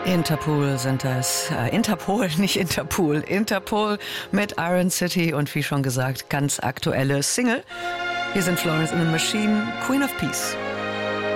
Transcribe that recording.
Interpol sind das. Interpol, nicht Interpol. Interpol mit Iron City und wie schon gesagt, ganz aktuelle Single. Hier sind Florence and the Machine, Queen of Peace.